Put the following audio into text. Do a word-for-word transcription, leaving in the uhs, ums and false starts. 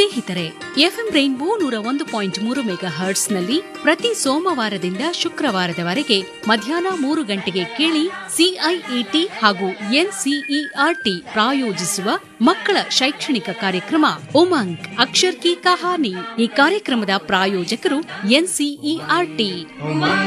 ಸ್ನೇಹಿತರೆ, FM rainbow ನೂರ ಒಂದು ಪಾಯಿಂಟ್ ಮೂರು ಮೆಗಾ ಹರ್ಟ್ಸ್ನಲ್ಲಿ ಪ್ರತಿ ಸೋಮವಾರದಿಂದ ಶುಕ್ರವಾರದವರೆಗೆ ಮಧ್ಯಾಹ್ನ ಮೂರು ಗಂಟೆಗೆ ಕೇಳಿ ಸಿಐಇಟಿ ಹಾಗೂ ಎನ್ಸಿಇಆರ್ಟಿ ಪ್ರಾಯೋಜಿಸುವ ಮಕ್ಕಳ ಶೈಕ್ಷಣಿಕ ಕಾರ್ಯಕ್ರಮ ಉಮಂಗ್ ಅಕ್ಷರ್ ಕಿ ಕಹಾನಿ. ಈ ಕಾರ್ಯಕ್ರಮದ ಪ್ರಾಯೋಜಕರು ಎನ್ಸಿಇಆರ್ಟಿ.